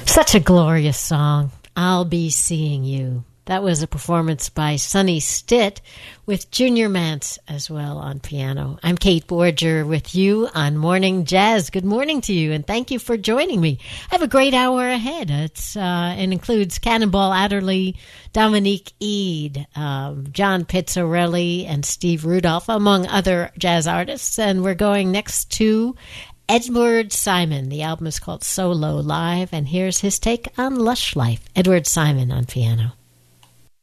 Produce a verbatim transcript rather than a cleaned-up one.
Such a glorious song, I'll Be Seeing You. That was a performance by Sonny Stitt with Junior Mance as well on piano. I'm Kate Borger with you on Morning Jazz. Good morning to you, and thank you for joining me. I have a great hour ahead. It's uh, It includes Cannonball Adderley, Dominique Eade, um, John Pizzarelli, and Steve Rudolph, among other jazz artists. And we're going next to Edward Simon. The album is called Solo Live, and here's his take on Lush Life. Edward Simon on piano.